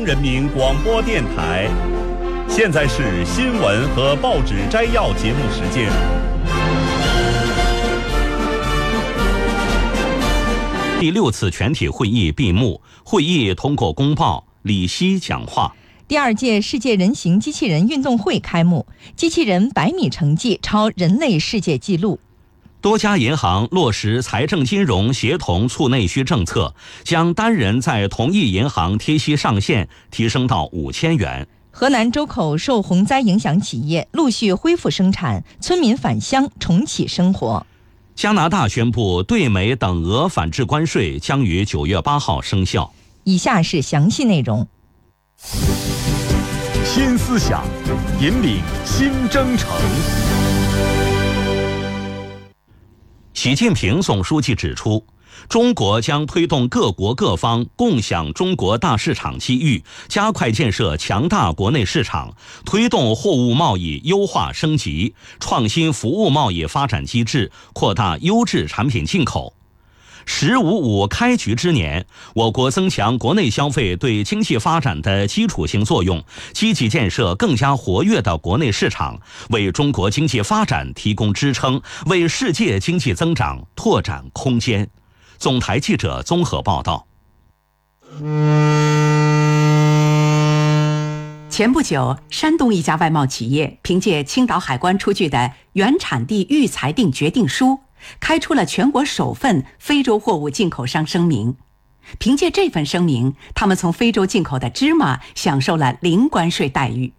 人民广播电台。现在是新闻和报纸摘要节目时间。 第6次全体会议闭幕，会议通过公报，李希讲话。 第2届世界人形机器人运动会开幕，机器人100米成绩超人类世界纪录。 多家银行落实财政金融协同促内需政策，将单人在同一银行贴息上限提升到5000元。 河南周口受洪灾影响企业陆续恢复生产，村民返乡重启生活。 加拿大宣布对美等额反制关税将于9月8号生效。 以下是详细内容。 新思想，引领新征程。 习近平总书记指出，中国将推动各国各方共享中国大市场机遇，加快建设强大国内市场，推动货物贸易优化升级，创新服务贸易发展机制，扩大优质产品进口。“15+5”开局之年，我国增强国内消费对经济发展的基础性作用，积极建设更加活跃的国内市场，为中国经济发展提供支撑，为世界经济增长拓展空间。总台记者综合报道。 前不久，山东一家外贸企业凭借青岛海关出具的原产地预裁定决定书，开出了全国首份非洲货物进口商声明。凭借这份声明，他们从非洲进口的芝麻享受了零关税待遇。